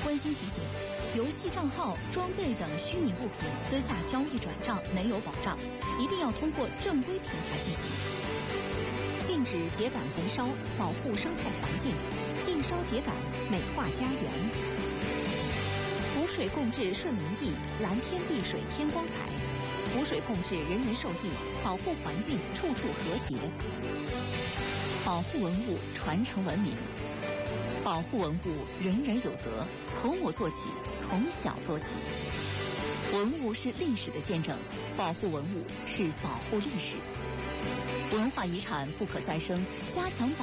温馨提醒：游戏账号、装备等虚拟物品私下交易转账没有保障，一定要通过正规平台进行。禁止秸秆焚烧，保护生态环境；禁烧秸秆，美化家园。湖水共治顺民意，蓝天碧水天光彩。湖水共治，人人受益，保护环境，处处和谐。 保护文物，传承文明。保护文物，人人有责，从我做起，从小做起。文物是历史的见证，保护文物是保护历史。文化遗产不可再生，加强